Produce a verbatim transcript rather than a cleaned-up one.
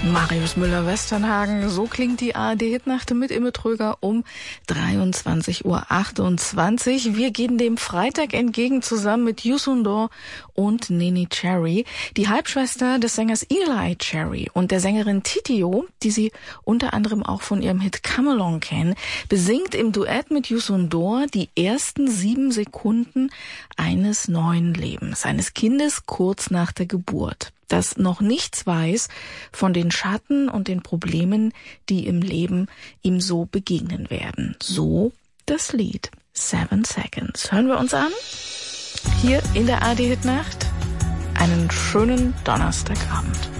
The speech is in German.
Marius Müller-Westernhagen, so klingt die A R D-Hitnacht mit Imme Tröger um dreiundzwanzig Uhr achtundzwanzig. Wir gehen dem Freitag entgegen zusammen mit Youssou N'Dour und Neneh Cherry, die Halbschwester des Sängers Eli Cherry und der Sängerin Titio, die Sie unter anderem auch von ihrem Hit Come Along kennen, besingt im Duett mit Youssou N'Dour die ersten sieben Sekunden eines neuen Lebens, eines Kindes kurz nach der Geburt, das noch nichts weiß von den Schatten und den Problemen, die im Leben ihm so begegnen werden. So das Lied Seven Seconds. Hören wir uns an. Hier in der A R D-Hitnacht. Einen schönen Donnerstagabend.